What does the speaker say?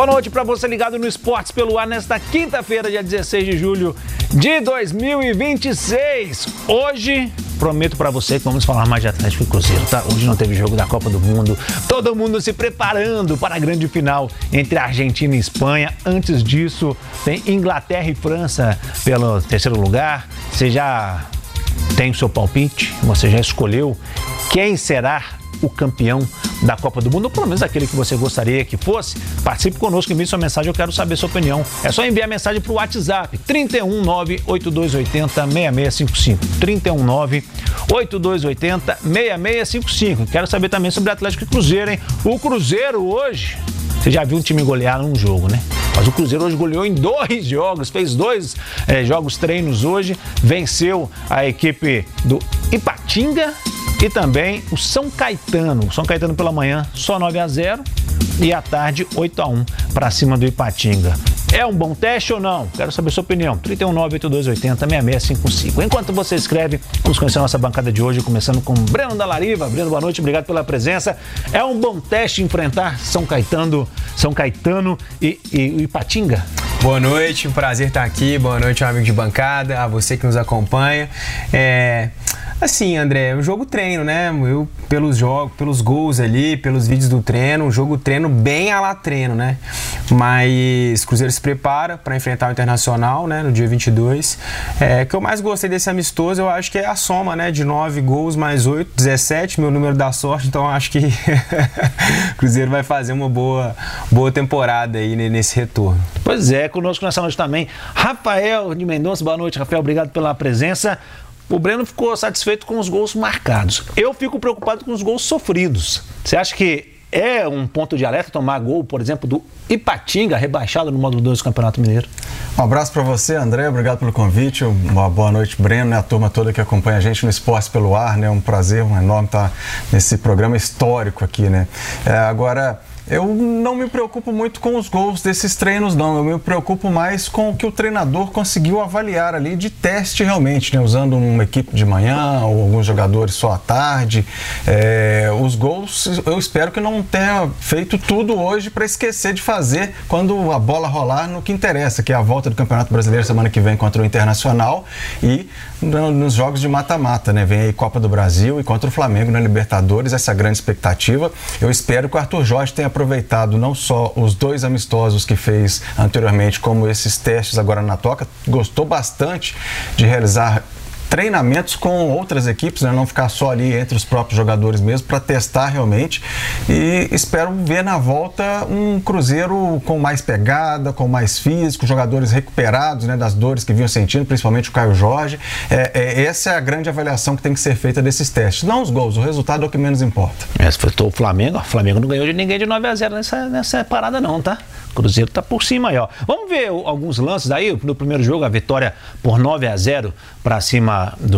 Boa noite para você ligado no Esportes pelo Ar nesta quinta-feira, dia 16 de julho de 2026. Hoje, prometo para você que vamos falar mais de Atlético e Cruzeiro, tá? Hoje não teve jogo da Copa do Mundo, todo mundo se preparando para a grande final entre Argentina e Espanha. Antes disso, tem Inglaterra e França pelo terceiro lugar. Você já tem o seu palpite? Você já escolheu quem será o campeão da Copa do Mundo, ou pelo menos aquele que você gostaria que fosse? Participe conosco, envie sua mensagem, eu quero saber sua opinião. É só enviar mensagem para o WhatsApp, 319-8280-6655. 319-8280-6655. Quero saber também sobre Atlético e Cruzeiro, hein? O Cruzeiro hoje, você já viu um time golear num jogo, né? Mas o Cruzeiro hoje goleou em 2 jogos, fez 2 jogos treinos hoje, venceu a equipe do Ipatinga e também o São Caetano. O São Caetano pela manhã só 9-0 e à tarde 8-1 para cima do Ipatinga. É um bom teste ou não? Quero saber sua opinião. 319-8280-6655. Enquanto você escreve, vamos conhecer a nossa bancada de hoje, começando com Breno da Lariva. Breno, boa noite, obrigado pela presença. É um bom teste enfrentar São Caetano e Ipatinga? Boa noite, um prazer estar aqui. Boa noite, amigo de bancada, a você que nos acompanha. Assim, André, é um jogo treino, né? Eu, pelos gols ali, pelos vídeos do treino, um jogo treino bem à la treino, né? Mas o Cruzeiro se prepara para enfrentar o Internacional, né? No dia 22. O que eu mais gostei desse amistoso, eu acho que é a soma, né? De 9 gols mais 8, 17, meu número da sorte. Então, eu acho que o Cruzeiro vai fazer uma boa temporada aí nesse retorno. Pois é, conosco nessa noite também, Rafael de Mendonça. Boa noite, Rafael, obrigado pela presença. O Breno ficou satisfeito com os gols marcados. Eu fico preocupado com os gols sofridos. Você acha que é um ponto de alerta tomar gol, por exemplo, do Ipatinga, rebaixado no módulo 2 do Campeonato Mineiro? Um abraço para você, André. Obrigado pelo convite. Uma boa noite, Breno, né? A turma toda que acompanha a gente no Esportes pelo Ar, né? Um prazer, um enorme estar nesse programa histórico aqui, né? Agora, eu não me preocupo muito com os gols desses treinos, não. Eu me preocupo mais com o que o treinador conseguiu avaliar ali de teste realmente, né? Usando uma equipe de manhã ou alguns jogadores só à tarde. Os gols, eu espero que não tenha feito tudo hoje para esquecer de fazer quando a bola rolar no que interessa, que é a volta do Campeonato Brasileiro semana que vem contra o Internacional e nos jogos de mata-mata, né? Vem aí Copa do Brasil e contra o Flamengo na Libertadores, essa grande expectativa. Eu espero que o Arthur Jorge tenha aproveitado não só os 2 amistosos que fez anteriormente, como esses testes agora na Toca. Gostou bastante de realizar treinamentos com outras equipes, né? Não ficar só ali entre os próprios jogadores mesmo, para testar realmente, e espero ver na volta um Cruzeiro com mais pegada, com mais físico, jogadores recuperados, né, das dores que vinham sentindo, principalmente o Caio Jorge. Essa é a grande avaliação que tem que ser feita desses testes, não os gols, o resultado é o que menos importa. Se foi o Flamengo não ganhou de ninguém de 9-0 nessa parada não, tá? O Cruzeiro tá por cima aí, ó. Vamos ver alguns lances aí. No primeiro jogo, a vitória por 9-0 para cima do